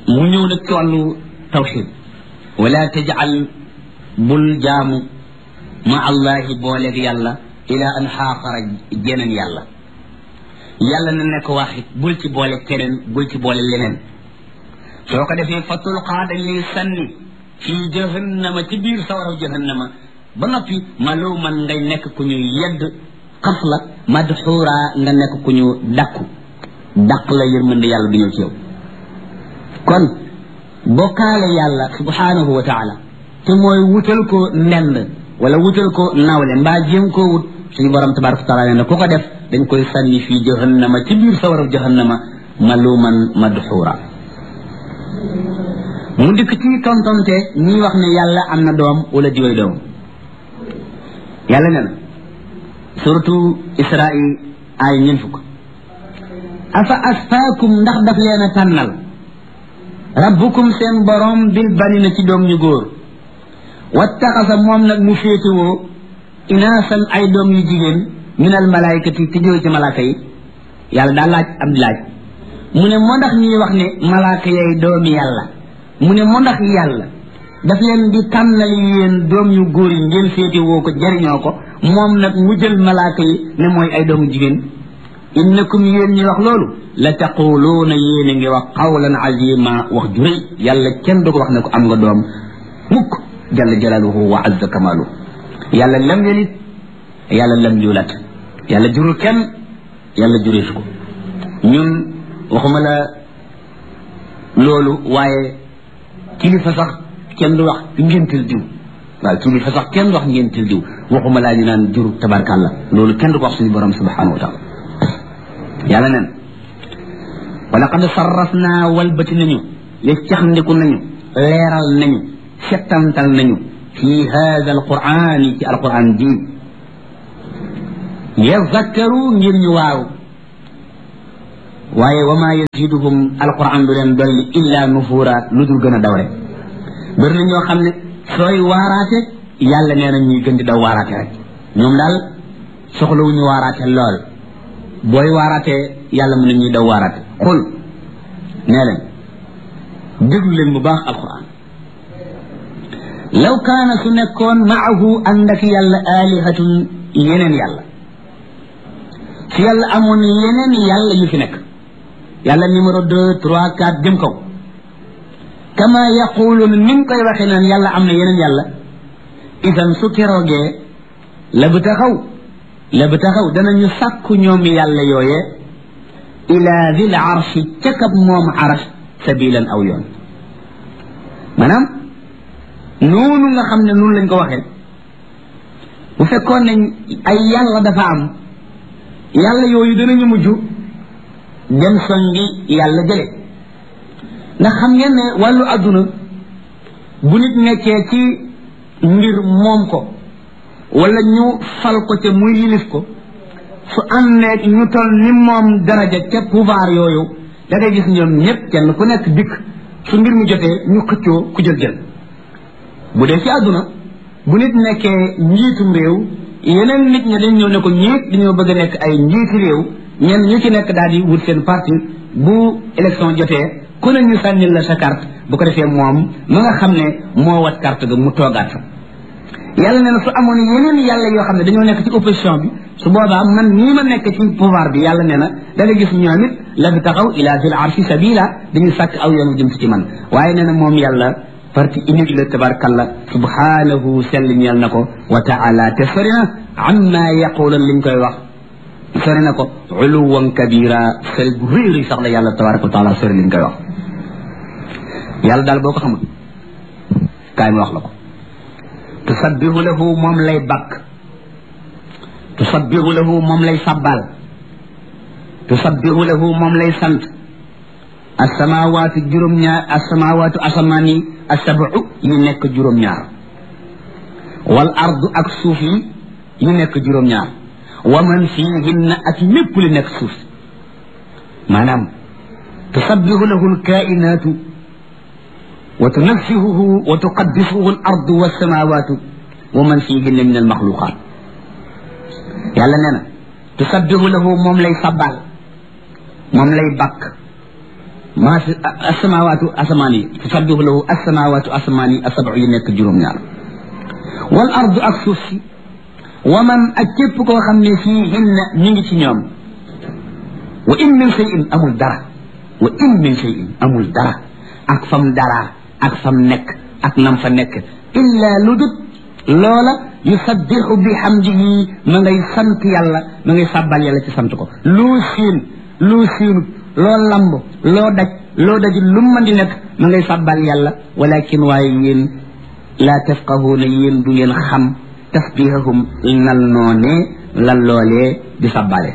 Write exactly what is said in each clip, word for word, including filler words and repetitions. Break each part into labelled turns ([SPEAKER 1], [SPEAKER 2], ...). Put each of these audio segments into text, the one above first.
[SPEAKER 1] mu ñëw nag ci wàllu tawxid wala tajal bul jaamu ma allahi booleeg yàlla ila an xaaxara jeneen yàlla yàlla na nekk waxit bul ci boole keneen bul ci boole leneen soo ko defee fa tulqaa dañ lay sànni fii jahannama ci biir sawaraw jahannama ba noppi maloo man ngay nekk ku ñu yedd xas la madxuura nga nekk ku ñu dakku dàq la yërmande yàlla du ñëw ci yow kon bokkaale yàlla subhanahu wa taala te mooy wutal ko ndend wala wutal ko nawle mbaa jéem koo wut suñu borom tabaraka wa taala nee na ku ko def dañ koy sànni fii jahannama ci biir sawaraw jahannama maluman madxuura mu dikk ci tontonte ñi wax ne yàlla am na doom wala diway doom yàlla nee na suratu Israil ay ñeent fukk afa asfaakum ndax daf leen a tànnal rabbukum seen borom bil banina ci doom ñu góor wattaxasa moom nag mu féetewoo inaasan ay doom yu jigéen minal malaayikati te jóge ci malaaka yi yàlla daa laaj ab laaj mu ne moo ndax ñuy wax ne malaaka yay doomi yàlla mu ne moo ndax yàlla daf leen di tànnal yéen doom yu góor yi ngeen féetewoo ko jariñoo ko moom nag mu jël malaaka yi ne mooy ay doomu jigéen innakum yéen ñi wax loolu la taquluuna yéen a ngi wax qawlan azima wax ju rëy yàlla kenn du ko wax ne ko am nga doom mukk jalla jalaaluhu wa azza kamaaluhu yàlla lam yalid yàlla lam yulat yàlla jurul kenn yàlla jureesu ko ñun waxuma la loolu waaye kilifa sax kenn du wax ngéntil diw waaw kilifa sax kenn du wax ngéntil diw waxuma laa ñu naan juru tabarkàlla loolu kenn du ko wax suñu borom subhanahu wa taala yàlla nen wa laqad sarrafna walbati nañu listaxndiku nañu leeral nañu settantal nañu fi hada alquran ci alquran ji yazakkaru ngir ñu waaw waaye wa ma yaziduhum alquran du leen dolli illa nufura lu dul gën a daw rek bëri na ñoo xam ne sooy waaraate yàlla nee na ñuy gën di daw waaraate rek ñoom daal soxlawuñu waaraate lool booy waaraatee yàlla mën na ñuy daw waaraate xul nee leen déglu leen bu baax alquran law kaana su nekkoon maahu ànd ak yàlla alihatun yeneen yàlla su yàlla amoon yeneen yàlla yu fi nekk yàlla numéro deux trois quatre jëm kaw kama yaquluun ni nga koy waxee naan yàlla am na yeneen yàlla isan su keroogee la bu taxaw la bu taxaw danañu sàkku ñoomi yàlla yooye ila dil arshi ca kab moom arash sabilan aw yoon maanaam noonu nga xam ne noonu lañ ko waxee bu fekkoon ne ay yàlla dafa am yàlla yooyu danañu mujj dem songi yàlla jële ndax xam ngeen ne wàllu adduna bu nit nekkee ci mbir moom ko wala ñu fal ko te muy yilif ko su àndeeg ñu toll ni moom daraja ca pouvoir yooyu da ngay gis ñoom ñëpp kenn ku nekk dikk su mbir mu jotee ñu xëccoo ku jël jël bu dee ci àdduna bu nit nekkee njiitum réew yeneen nit ña dañ ñëw ne ko ñiit dañoo bëgg a nekk ay njiiti réew ñenn ñu ci nekk daal di wut seen parti bu élection jotee ku ne ñu sànnil la sa carte bu ko defee moom ma nga xam ne moo wat carte ga mu toogaat fa yàlla nee na su amoon yeneen yàlla yoo xam ne dañoo nekk ci opposition bi su boobaa man nii ma nekk ci pouvoir bi yàlla nee na da nga gis ñoom it la bi taxaw ila zil arshi sabila dañuy sàkk aw yoon jëm ci man waaye nee na moom yàlla parti unique la tabarakallah subhanahu sell ñeel na ko wa taala te sori na amma yaqulan liñ koy wax sori na ko uluwan kabira sori bu réeri sax la yàlla tabaraka wa taala sori liñ koy wax yàlla daal boo ko xamul kaay ma wax la ko tusabbihu lahu moom lay bakk tusabbihu lahu moom lay sabbal tusabbihu lahu moom lay sant asamawaatu juróom-ñaar asamawaatu asamaan yi asabu yi nekk juróom-ñaar wal ardu ak suuf yi yi nekk juróom-ñaar wa man fiihinna ak lépp li nekk suuf maanaam tusabbihu lahu alkainaatu wa tunazzihuhu wa tuqaddisuhu al ardu wassamawatu wa man fiihinna min al maxluqaat yàlla nee na tusabbihu lahu moom lay sabbal moom lay bakk maa fi asamawaatu asamaan yi tusabbihu lahu asamawaatu asamaan yi asab'u yi nekk juróom-ñaar wal ardu ak suuf si wa man ak képp koo xam ne fii hinna ñu ngi ci ñoom wa in min shay'in amul dara wa in min shay'in amul dara ak fam dara ak fam nekk ak nam fa nekk illa lu dut loola yusabbihu bi hamdihi ma ngay sant yàlla ma ngay sàbbal yàlla ci sant ko loo siin loo siinut loo lamb loo daj loo daj lu mën di nekk ma ngay sàbbal yàlla walakin waaye yéen laa tafqahuuna yéen du ngeen xam tasbihahum nal noonee lan loolee di sàbbale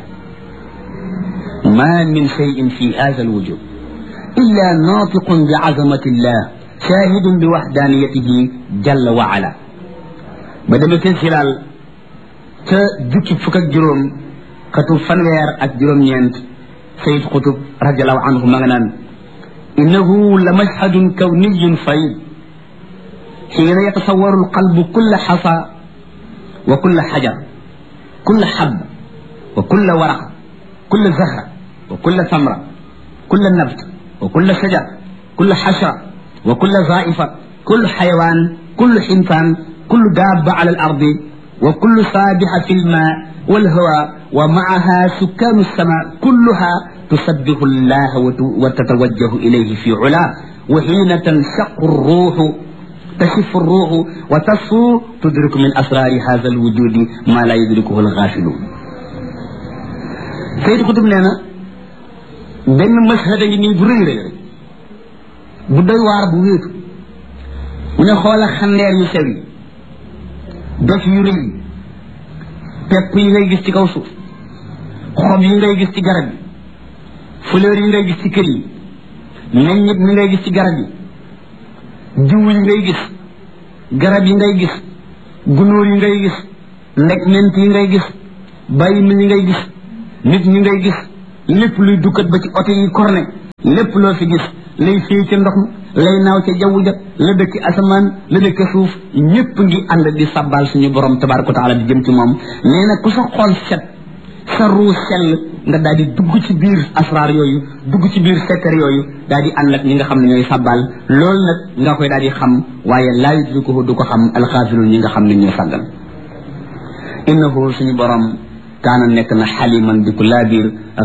[SPEAKER 1] ma min shay'in fi hadha alwujud illa naatiqun bi azamati llah shahidun bi wahdaniyatihi jalla wa ala ba demee ca silaal ca jukki fukk ak juróom xatu fanweer ak juróom-ñeent sayid xutub radiallahu anhu ma nga naan innahu la mashhadun kawniyun fayd xiina yatasawaru alqalbu kulla xasa wa kulla xajar kulla xab wa kulla waraq kulla zahra wa kulla samra kulla nabt wa kulla shajar kulla xashra wa kulla zaifa kullu xayawaan kullu xinfaan kullu daaba ala al ardi wa kullu saabixa fi lma walhawa wa maaha sukkaanu lsama kulluha tusabbihu llaha wa tatawajjahu ilayhi fi ula wa xiina tanshaqu ruuxu tashifu ruuxu wa tasfu tudriku min asraari hada alwujudi ma la yudrikuhu alxaafiluun Sayid Xutub nee na benn mashhada ngi nii bu rëy rëy bu doy waar bu wéetu mu ne xoola xandeer yu sew yi doj yu rëy yi pepp yi ngay gis ci kaw suuf xob yi ngay gis ci garab yi fleur yi ngay gis ci kër yi meññit mi ngay gis ci garab yi jiw yi ngay gis garab yi ngay gis gunóor yi ngay gis ndeg ment yi ngay gis bàyyi mi ñi ngay gis nit ñi ngay gis lépp luy dukkat ba ci oto yi korne lépp loo fi gis lay fii ca ndox mi lay naaw ca jaww ja la dëkk asamaan la dëkk suuf ñépp ngi ànd di sabbal suñu borom tabaraka wa taala di jëm ci moom nee na ku sa xol set sa ruu sell nga daal di dugg ci biir asraar yooyu dugg ci biir secret yooyu daal di ànd ak ñi nga xam ne ñooy sabbal loolu nag nga koy daal di xam waaye laa yudrikuhu du ko xam alxaafiluun ñi nga xam ne ñooy sàggan innahu suñu borom kaana nekk na xaliman di ko laabiir